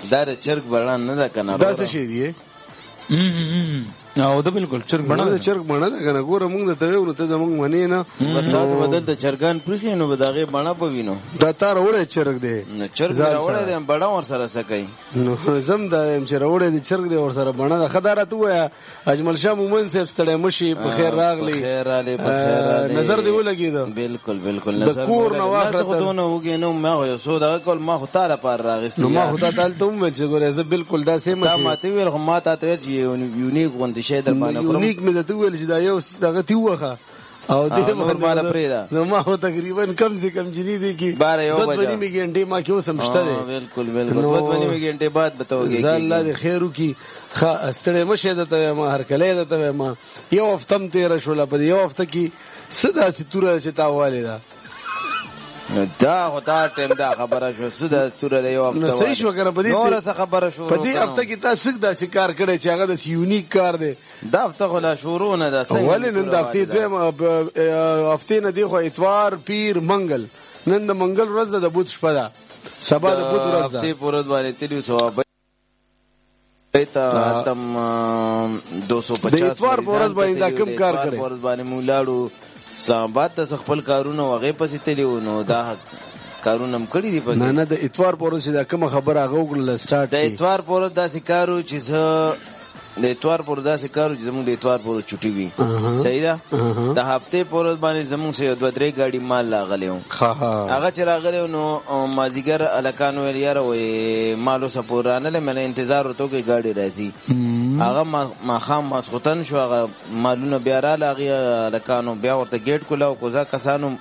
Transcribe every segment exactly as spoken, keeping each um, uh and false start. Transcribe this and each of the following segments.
دا د چرګ بڼه نه ده کنه دا څه شي دی او دا بالکل چرګ بڼه ده چرګ بڼه ده کنه ګوره موږ ته یو نو ته زموږ منی نه بس تاسو بدل د چرګان پرخې نو بداغه بڼه پوینو دا تار وړه چرګ دی نه چرګ راوړه دی بڼه ور سره سکای نو زم دا يم چې راوړه دی چرګ دی ور سره بڼه ده خداره تو یا اجمل شاه مومن صاحب ستړی مشي په خیر راغلی خیر علی په خیر علی نظر دی ولګید بالکل بالکل نظر کور نو واخه خودونه وګینو ما یو سو دا کول ما خو تعالی پر راغسی نو ما خو تعالی ته مې چې ګوره زه بالکل دا سیم تا ماته ویل خو ما ته ته یونیک غوندې شه در باندې یونیک مې ته ویل چې دا یو دغه تی وخه او دې مهربانه پریدا نو ما هو تقریبا کم سے کم جنی دی کی بار یو بجے دو بجے گھنٹے ما کیوں سمجھتا ہے بالکل بالکل دو بجے گھنٹے بعد بتاؤگے زال الله دې خیرو کی استړې مشه دته ما هر کله دته ما یو هفتم تیر شول په یو هفته کی صدا ستوره چې تاواله دا دا هوتا ټیم دا خبره شو سده ستوره د یو هفته نو صحیح شو کنه په دې نور څه خبره شو په دې هفته کې تاسو دا شکار کړی چې هغه د یونیک کار دی دا هفته خلا شروع نه ده ولې نن د هفته دوه هفته نه دی خو اتوار پیر منګل نن د منګل ورځ ده د بوت شپه ده سبا د بوت ورځ ده هفته پورز باندې تلو ثواب ایتا تم دو سو پچاس د اتوار ورځ باندې دا کم کار کړی ورځ باندې مولاړو اسلام آباد ته خپل کارونه وغه پسې تلیو نو دا کارونه هم کړی دی په نه نه د اتوار پورز دا کوم خبره هغه وګړل سٹارټ د اتوار پورز داسې کارو چې زه د اتوار پورز داسې کارو چې زموږ د اتوار پورز چټي وي صحیح ده د هفته پورز باندې زموږ سه دوه درې گاډي مال لاغلیو هغه چې راغلیو نو مازیګر الکانو ویل یاره وې مالو سپورانه له منه انتظار ورته کې گاډي راځي هغه ما خام مسخوتن شو هغه مالونه بیا را لاغي الکانو بیا ورته گیټ کولاو کوزا کسانو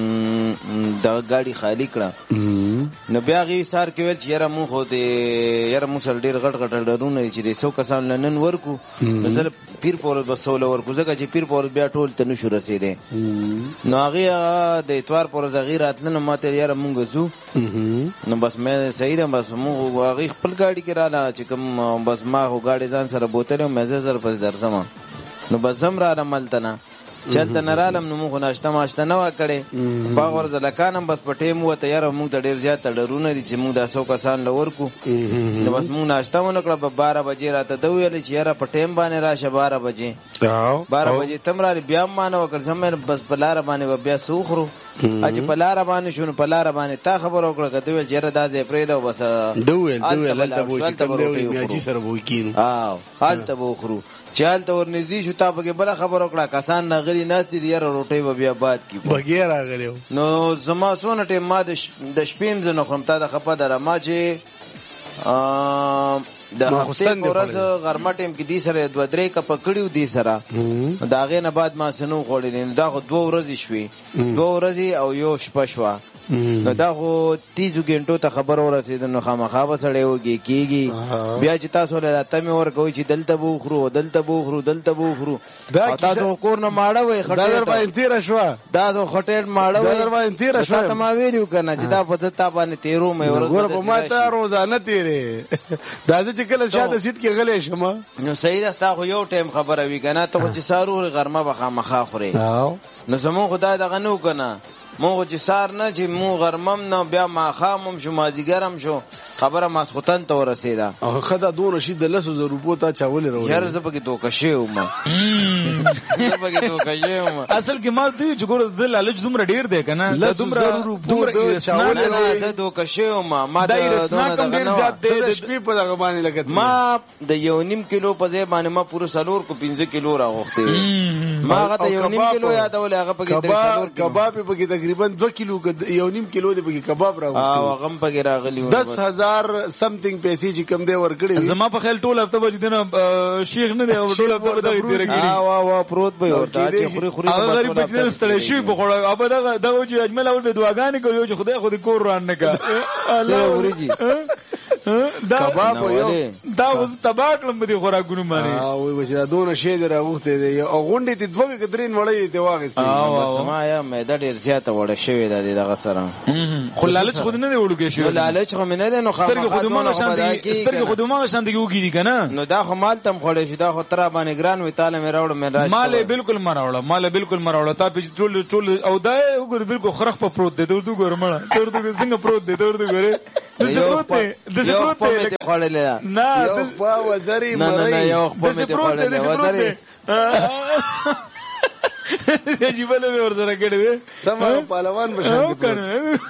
د گاډي خالی کړه نو بیا غي سار کې ویل چې یاره مون خو دې یاره مون سر ډیر غټ غټ ډرونه چې سو کسان نن ورکو مثلا پیر پور بسول ورکو ځکه چې پیر پور بیا ټول ته نشو رسیدې نو هغه د اتوار پور زغیر اتلنه ماته یاره مونږ زو نو بس مې صحیح ده بس مونږ هغه خپل گاډي کې رااله چې کوم بس ما هو گاډي ځان سره بوتل مې زه زر پس درسم نو بس زم را ملتنه چلته نرالم نو موږ ناشته ماشته نه وکړې باغ ورځ لکانم بس په ټیم و تیار موږ ته ډیر زیات ډرونه دي چې موږ د سو کسان لور کو نو بس موږ ناشته ونه کړه په بارہ بجې راته ته ویل چې یاره په ټیم باندې راشه بارہ بجې بارہ بجې تم را بیا مانه وکړ زمې بس په لار باندې بیا سوخرو اج په لار باندې شنو په لار باندې تا خبر وکړه کته ویل چې دا ځې پرې دا بس دویل دویل الته بو چې کوم دی میاجی سره وو کینو اه حالته بو خرو چالت ور نږدې شو تا په بل خبر وکړه کسان نغلی ناستې دی یاره روټي به بیا باد کی بغیر راغلیو نو زما سونه ټیم ما د شپیم زنه خرم تا د خپه در ما چې د هفته ورځ غرمه ټیم کې دی سره دوه درې کپ کړیو دی سره دا غې نه بعد ما سنو خوړل دا خو دوه ورځې شوي دوه ورځې او یو شپه شو نو دا خو تیزو ګنټو ته خبر ورسید نو خامخا به سړی وږي کیږي بیا چې تاسو له تمه ورکوي چې دلته بو خرو دلته بو خرو دلته بو خرو تاسو کور نه ماړه وای خټه در باندې تیر شو دا زه خټه ماړه وای در باندې تیر شو ته ما ویلو کنه چې دا په تا باندې تیرو مې ورځ ګور په ما ته روزانه تیرې دا چې کله شاته سیټ کې غلې شمه نو صحیح ده تاسو یو ټیم خبره وی کنه ته چې سارو غرمه به خامخا خوري نو زمو خدای دغه نو کنه مو چې سار نه چې مو غرمم نه بیا ما خامم شو مازیګرم شو خبره ماسختن ته ورسیدا او خدا دون شي د لسو زر روپو ته چاول وروړي یار زه پکې دوکه شیو ما زه پکې دوکه شیو ما اصل کې ما دوی جوړ د لالچ دومره ډیر دی کنه دومره دومره چاول نه زه دوکه شیو ما ما د اسنا کم ډیر زیات دی د شپې په دغه باندې لګت ما د یو نیم کیلو په ځای باندې ما پوره سلور کو پنځه کیلو راغوخته ما هغه یو نیم کیلو یادول هغه پکې سلور کباب پکې تقریبا دو کیلو یو نیم کیلو دی پکې کباب راغوخته او هغه پکې راغلی دس هزار سمثینګ پیسې چې کم دی ورکړي زما په خیال ټول هفته به دنه شیخ نه دی او ټول هفته به دغه تیرګي وا وا پروت به ورته چې خوري خوري هغه غریب بچی ستړی شي په خوړه اوبه دغه دغه چې اجمل اول دعاګانې کوي چې خدای خو دې کور ران نه کا الله ورجی دا کباب یو دا اوس تباکلم دي خوراکونه باندې او وای چې دا دونه شی دی راغوخته دی او غونډې ته دوه کډرین وړې ته واغستې بس ما یا مې دا ډیر زیاته وړه شوی د دغه سره خو لالچ خود نه دی وړوګې شوی لالچ خو مې نه نو سترګې خودمانه شان دي سترګې خودمانه شان دي وګی دي کنه نو دا خو مال تم خوړې شي دا خو تر باندې ګران وي تعالی مې راوړ مې راځي مال بالکل مراوړه مال بالکل مراوړه تا په ټول ټول او دا وګور بالکل خرخ په پروت دی ته ورته ګور مړه ته ورته څنګه پروت دی ته ورته ګوره د څه پروت دی د څه پروت مې ته خوړلې نه یو خوا وزري نه نه نه یو خوا مې ته خوړلې وزري عجیبه له ورسره کړې ده سم پهلوان بشان کنه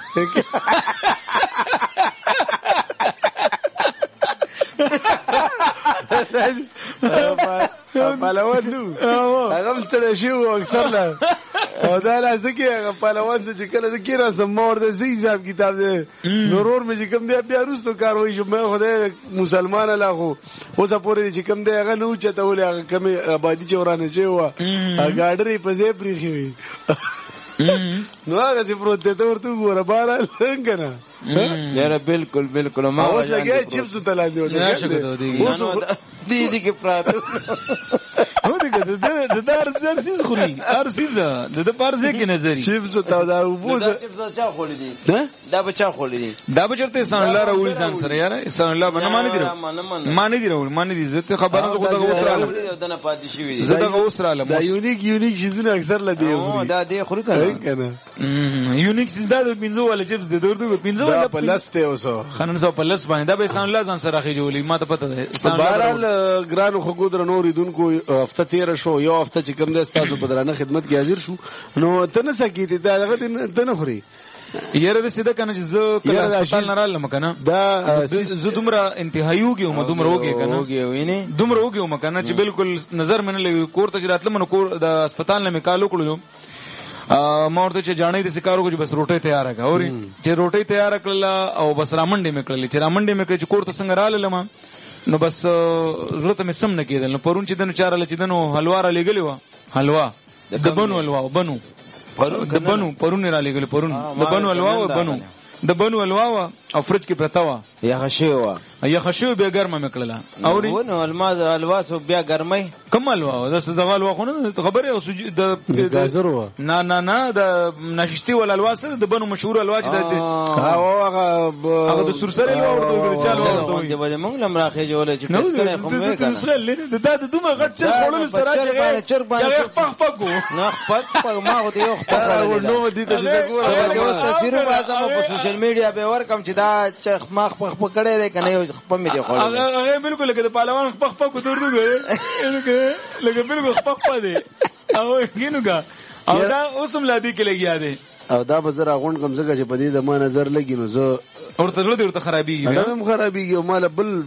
پهلوان نو هغه مستړی شي او اکثر لا او دا لازم کې هغه پهلوان چې کله ذکر اسم مور د زی حساب کتاب دی نورور مې چې کوم دی بیا وروسته کاروي شو مې خدای مسلمان لا خو اوس پورې چې کوم دی هغه نو چته ولې هغه کمی آبادی چورانه شي و هغه ډېرې په ځای پرې شي نو هغه چې پروت ته ورته ګوره بار لنګنه یاره بالکل بالکل ما اوس لګي چپس ته لاندې وته اوس دې دې کې پراته هو دې د دار زر سیز خوري هر سیز د د پارځه کې نظر چپس ته دا وبوس چپس چا خولې دي دا بچا خولې دي دا بچرته انسان الله راوړي ځان سره یاره انسان الله باندې مانی دي مانی دي راوړي مانی دي زه ته خبره خو دا اوس رااله دا نه پاتې شي وي زه دا اوس رااله دا یونیک یونیک شیزونه اکثر لدی دا دې خوري کنه یونیک سیز دا پنځو ولا چپس د دوردو پنځو دا پلسته اوسه خنن سو پلس باندې دا به انسان الله ځان سره راخي جوړي ما ته پته ده بهرحال ګرانو خو ګودر نور دونکو هفته تیر شو یو هفته چې کوم د تاسو په درانه خدمت کې حاضر شو نو ته نه سکیته دا هغه ته نه خوري یاره د سیده کنه چې زه کله هسپتال نه رالم کنه دا زه دومره انتهایی وګیو ما دومره وګی کنه وګیو ویني دومره وګیو ما کنه چې بالکل نظر منه لګي کور ته راتلم نو کور د هسپتال نه میکالو کړو ما ورته چې جانې د سکارو کو چې بس روټي تیار کړه اوري چې روټي تیار کړل او بس رامنډې میکړل چې رامنډې میکړ چې کور ته څنګه رالم نو بس ورته مې سم نه کېدل نو پرون چې دنو چارله چې دنو حلوا را لګلی و حلوا د بنو حلوا بنو د بنو پرون را لګلی پرون د بنو حلوا و بنو د بنو حلوا او فرج کې پرتا و یا خشوا یا خشوا بیا ګرمه مکړه اوري ونه الماز حلوا سو بیا ګرمه کوم حلوا د صدغه حلوا خو نه خبره او د گازر و نه نه نه د نششتي ول حلوا سره د بنو مشهور حلوا چې د هغه هغه د سرسره حلوا ورته چالو ورته ورته موږ لم راخې جوړه چې ټیس کړي خو مې کنه د د دومره غټ چې خورل سره چې چې پخ پخو نه پخ پخ ما هو یو خپل نو دي ته چې ګوره اوس تصویر بازم په سوشل میډیا به ورکم چې دا چې مخ پخ پخ کړي دی کنه یو خپل مې دی خو هغه بالکل لکه د پهلوان پخ پخ کو تور دوګه لکه لکه بالکل پخ پخ دی او ګینوګه او دا اوسم لادي کې لګیا دی او دا بزر غون کوم ځکه چې په دې د ما نظر لګی نو زه ورته زړه دې ورته خرابېږي دا هم خرابېږي او مال بل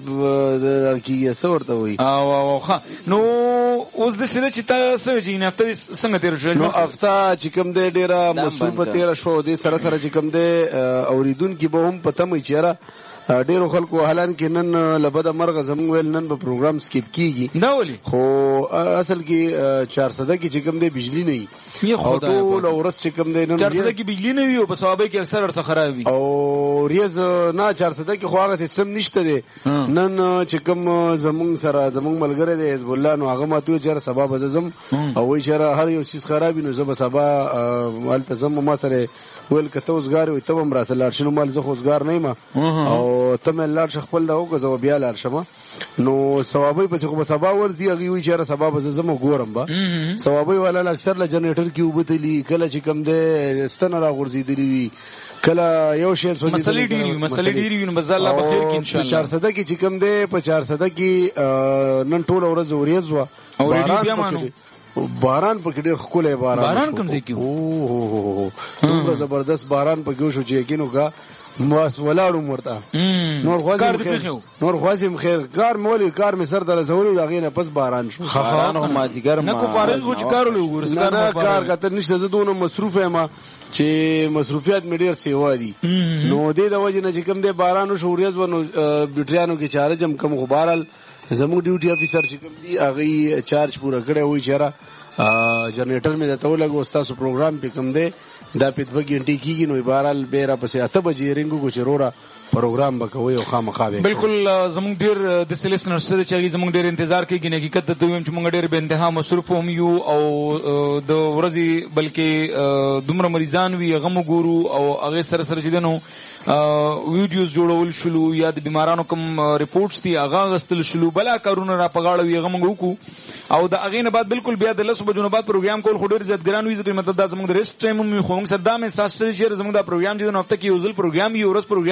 کیږي څه ورته وي او او ښه نو اوس د سره چې تاسو چې نه هفته څنګه تیر شو نو هفته چې کوم دې ډیره مصروفه تیر شو دې سره سره چې کوم دې اوریدونکو به هم پته مې چیرې ډیرو خلکو حالان کې نن لبد مرغه زموږ ویل نن په پروګرام سکیپ کیږي دا ولي خو اصل کې چارصد کې چې کوم دی بجلی نه وي او ټول ورځ چې کوم دی نن چارصد کې بجلی نه وي او په ثوابه کې اکثر ورڅ خراب وي او ریز نه چارصد کې خو هغه سیستم نشته دی نن چې کوم زموږ سره زموږ ملګری دی حزب الله نو هغه ماته چې سبب زم او وی شره هر یو چیز خراب نو زه به سبا مال تزم ما سره ول کته وزګار وي ته هم راسل شنو مال زه وزګار نه ما او ته مې لار خپل دا وګزو بیا لار شمه نو ثوابي په څه په سبا ورزي هغه وی چې سبب زم ګورم با ثوابي ولا اکثر ل جنریټر کې وبتلی کله چې کم ده ستنه را غورځي دی وی کله یو شی سوچي مسلې ډیری مسلې ډیری نو بس الله بخیر کې ان شاء الله چارصد کې چې کم ده په چارصد کې نن ټول ورځ وریځ وا او بیا مانو باران په کې ډېر ښکلی باران باران کوم ځای کې او هو دومره زبردست باران په کې وشو چې یقینو کا ماس ولاړو مرته نور خوازم نور خوازم خیر کار مولی کار می سر در زولو دغه نه پس باران شو باران هم ماجیګر ما نه کو فارغ و چې کارو لګور نه کار کته نشته زدونه مصروف ما چې مصروفیت می ډیر سیوا دي نو دې د وجه نه چې کوم دې باران شو ورځ ونو بیټریانو کې چارج هم کم غبارل زموږ ډیوټي افیسر چې کوم دی هغه چارج پورا کړی وای چیرې جنریټر می ته ولګو تاسو پروګرام په کوم دی دا په دوه غنټې کېږي نو بهرحال بیره پسې اته بجې رنګو کو چرورا پروګرام وکوي او خامخا بالکل زموږ ډیر د سلیسنر سره چې زموږ ډیر انتظار کوي نه حقیقت ته ویم چې موږ ډیر به انتها مصروف هم یو او د ورځي بلکې دومره مریضان وي غو ګورو او هغه سره سره چې دنو ویډیوز جوړول شلو یا د بیمارانو کوم ریپورټس دي هغه غستل شلو بلا کارونه را پغاړو یې غو وکړو او د هغه نه بعد بالکل بیا د لسو بجو نه بعد پروګرام کول خو ډیر زیات ګران وي ځکه مطلب دا زموږ د ریسټ ټایم مې خو موږ سره دا مې ساس سره چې زموږ دا پروګرام چې د هفته کې یو ځل پروګرام یو ورځ پروګرام وي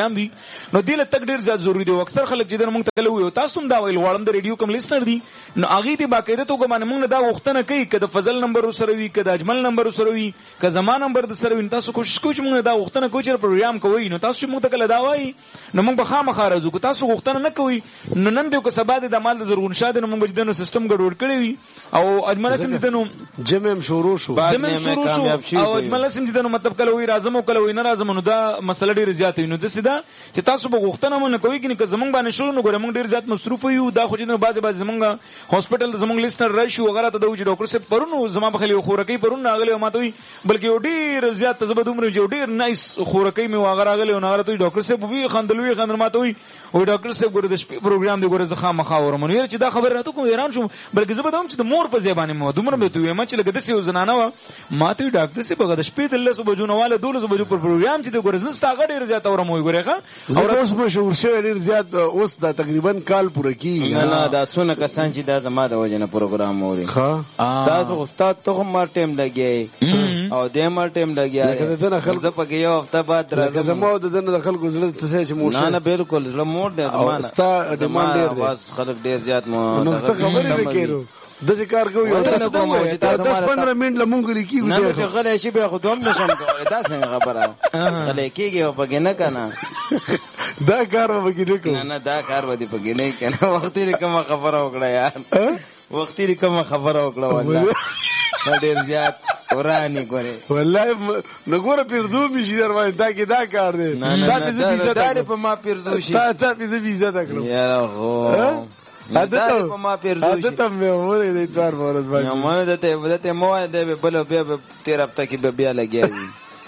نو دله تک ډیر زیات ضروری دی. اکثر خلک چې د موږ ته کله وي تاسو هم دا ویل غواړم د ریډیو کوم لیسنر دي نو هغه دې باقاعده توګه باندې موږ دا وختونه کوي کده فضل نمبر سره وي کده اجمل نمبر سره وي کده زمان نمبر د سره وي. تاسو کوشش کوئ چې موږ دا وختونه کوی چې پروګرام کوی نو تاسو موږ ته کله دا وایي نو موږ به خامخا راځو. که تاسو وختونه نه کوي نو نن دې کو سبا دې د مال د زرغون شاده نو موږ دنو سیستم ګډوډ کړی وي او اجمل سم دې نو جمع شروع شو جمع شروع شو او اجمل سم دې نو مطلب کله وي راځم او کله وي نه راځم نو دا مسله ډیره زیات وي. نو د سیدا چې تاسو به وختونه مونږ کوي کې زمونږ باندې شروع نو ګره موږ ډیر زیات مصروف یو. دا خو چې نو بازي بازي زمونږ هاسپټل زمونږ لیسنر راشي وغیرہ ته د وجه ډاکټر صاحب پرونو زما په خلی خورکی پرونو راغلی ماته وي بلکې ډیر زیات زبدوم جو ډیر نایس خورکی می واغ راغلی او نغره ته ډاکټر صاحب وی خندلوي خندل ماته وي او ډاکټر صاحب ګور د شپې پروګرام دی ګور زخه مخاور مونږ یې چې دا خبر راته کوم ایران شو بلکې زبدوم چې د مور په ځبانه مو دومره به توې ما چې لګد سي زنانه وا ماته ډاکټر صاحب هغه د شپې د لسو بجو نواله دولس بجو پر پروګرام چې ګور زستا غ ډیر زیات اورم وي ګورې ښه او اوس به شور شوی ډیر زیات اوس دا تقریبا کال پوره کیږي. نه نه دا سونه کسان چې دا زما د وجنه پروګرام اوري ښه تاسو استاد ته مار ټیم لګي او دې مار ټیم لګي لکه دنه خلک زه پکې یو هفته بعد راځم زما د دنه د خلکو زړه ته چې مو نه نه بالکل زړه مور دی زمانه ستا ډیماند ډیر دی واس خلک ډیر زیات مو نو ته خبرې وکړو د ذکر کوي او تاسو کوم چې تاسو دس پندرہ منټ لمونږ لري نه چې غلې شي به خودم نشم دا څنګه خبره غلې کېږي او پکې نه کنه دا کار وکړي کو نه نه دا کار ودی پکې نه کنه وخت لري کوم خبره وکړه یار وخت لري کوم خبره وکړه والله ډیر زیات ورانی ګوره والله نګوره پیرزو می شي در باندې دا کې دا کار دی دا په عزت دار په ما پیرزو شي تا ته په عزت کړو یاره هو عادت په ما پیرزو شي عادت مې وره دې تار ورځ باندې نو مونږ دته ودته مو دې بل بیا تیر هفته کې بیا لګیږي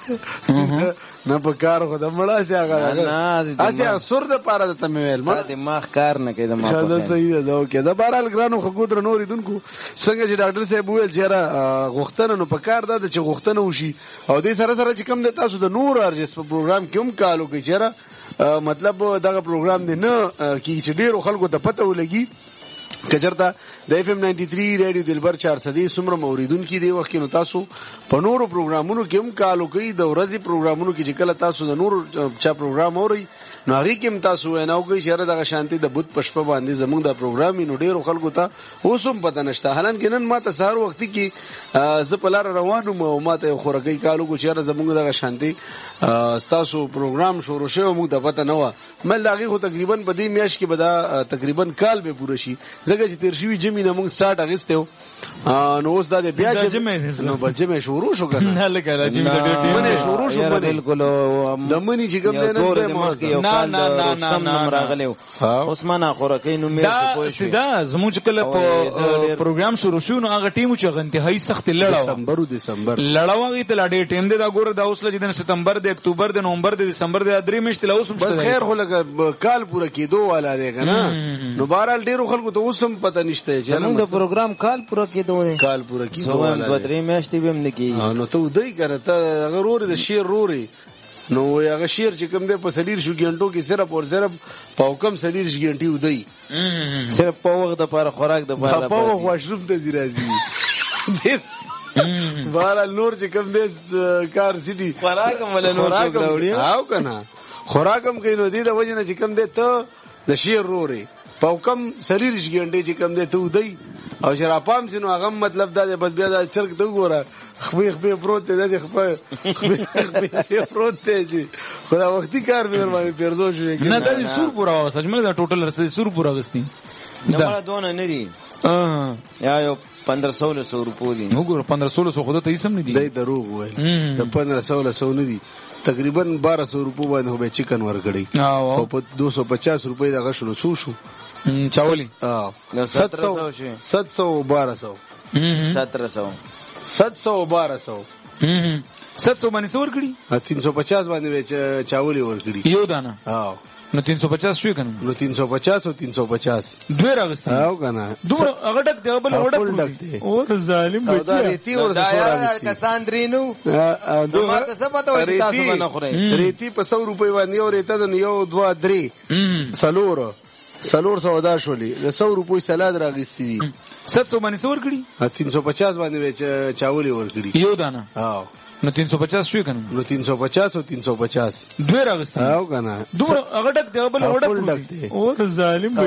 نه په کار خو د مړه سي هغه نه اسه سر د پاره د تم ویل ما دماغ کار نه کوي د ما په دا صحیح ده اوکې دا بهرال ګرانو خو ګودر نورې دونکو څنګه چې ډاکټر صاحب ویل چې را غوښتنه نو په کار ده چې غوښتنه وشي او دې سره سره چې کم د تاسو د نور ارجس په پروګرام کې هم کالو کې چې را مطلب دغه پروګرام دی نه کې چې ډیرو خلکو ته پته ولګي کجرتا د اف ام نائنٹی تھری ریډیو دلبر چار صدی سمره موریدونکو دی وخت نو تاسو په نورو پروګرامونو کې هم کالو کوي د ورځي پروګرامونو کې چې کله تاسو د نورو چا پروګرام اوري نو هغه کې هم تاسو ویناو کوي چې دغه شانتي د بوت پشپ باندې زموږ د پروګرام نو ډیرو خلکو ته اوسم پته نشته. حالان کې نن ماته سهار وخت کې ز په لار روانم او ماته خورګي کالو کو چې زموږ دغه شانتي تاسو پروګرام شروع شوه موږ د پته نه و مل دغه خو تقریبا په دې میاش کې بدا تقریبا کال به پوره شي زګه چې تیر شوی جمی نه موږ سٹارټ اغستو نو اوس دا بیا جمی نو بجمه شروع شو کنه نه لکه راځي منه شروع شو بالکل د منی چې کوم نه نه نه نه نه راغلیو عثمان اخورکې نو مې څه پوه شو دا زموږ کله په پروګرام شروع شو نو هغه ټیم چې غنتهایی سخت لړاو دسمبر دسمبر لړاوږي ته لاډې ټیم دی دا ګوره دا اوس لږ د سپتمبر د اکتوبر د نومبر د دسمبر د درې میاشتې لا اوس بس خیر خو لکه کال پوره کېدو والا دی کنه نو بهرال ډیرو خلکو ته اوسم پته نشته چې نن د پروګرام کال پوره کېدو کال پوره کېدو والا د درې میاشتې به هم نکی نو ته ودی کنه ته هغه روري د شیر روري نو هغه شیر چې کوم دی په سلیر شو ګنټو کې صرف اور صرف په کم سلیر ګنټي ودی صرف په وخت د پر خوراک د پر په وخت واشروم ته دی راځي بهرال نور چې کوم دی کار سيټي خوراک مل نور راوړي او کنه خوراکم کینو دی د وجنه چې کوم دی ته د شیر روري په کم سلیر ګنټي چې کوم دی ته ودی او شراپام سينو هغه مطلب دا بس بیا د چرګ ته وګوره خپې خپې پروت دی د خپې خپې پروت دی خدا وختي کار مې ورمای پیرزو شو نه دا سور پورا سجمل دا ټوټل رسې سور پورا غستی دا دونه نه دي یا یو پندرہ سو لسو روپو دي وګوره پندرہ سو لسو خود ته یې سم نه دي دای دروغ وای د پندرہ سو لسو نه دي تقریبا بارہ سو روپو باندې به چکن ورګړي او په دو سو پچاس روپے دا غشلو شو شو چاولی سات سو سات سو بارہ سو سترہ سو سات سو بارہ سو سات سو باندې څور کړي تین سو پچاس باندې چاولی ور کړي یو دانه ها نو تین سو پچاس شو کنه نو تین سو پچاس او تین سو پچاس دوی راغسته او کنه دوه هغه ډک دی بل وړک او ظالم بچی دا ریتی ور سره کسان درینو نو ماته څه پته و چې تاسو نه خورئ ریتی په سو روپۍ باندې او ریته د یو دوه درې سلور سلور سو دا شولې د سو روپۍ سلاد راغستی دي سات سو باندې څور کړي تین سو پچاس باندې چاولي ور کړي یو دانه ها نو تین سو پچاس شوی کنه نو تین سو پچاس او تین سو پچاس دوی راغسته او کنه دوه هغه ډک دی بل وړک ډک دی او ظالم